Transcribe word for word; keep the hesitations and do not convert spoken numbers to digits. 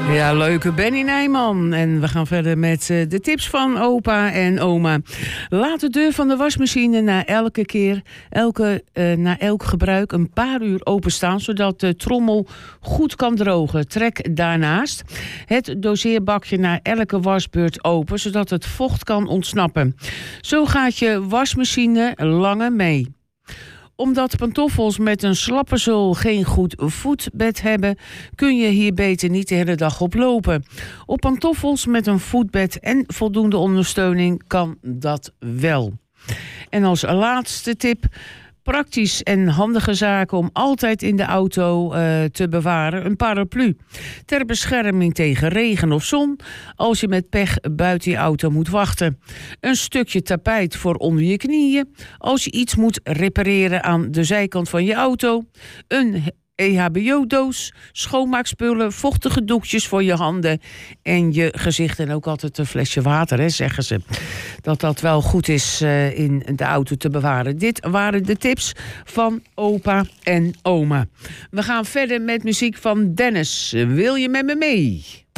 Ja, leuke Benny Nijman. En we gaan verder met uh, de tips van opa en oma. Laat de deur van de wasmachine na elke keer, elke, uh, na elk gebruik een paar uur openstaan, zodat de trommel goed kan drogen. Trek daarnaast het doseerbakje na elke wasbeurt open, zodat het vocht kan ontsnappen. Zo gaat je wasmachine langer mee. Omdat pantoffels met een slappe zool geen goed voetbed hebben, kun je hier beter niet de hele dag op lopen. Op pantoffels met een voetbed en voldoende ondersteuning kan dat wel. En als laatste tip, praktisch en handige zaken om altijd in de auto uh, te bewaren. Een paraplu ter bescherming tegen regen of zon als je met pech buiten je auto moet wachten. Een stukje tapijt voor onder je knieën als je iets moet repareren aan de zijkant van je auto. Een E H B O-doos, schoonmaakspullen, vochtige doekjes voor je handen en je gezicht. En ook altijd een flesje water, hè, zeggen ze. Dat dat wel goed is uh, in de auto te bewaren. Dit waren de tips van opa en oma. We gaan verder met muziek van Dennis. Wil je met me mee?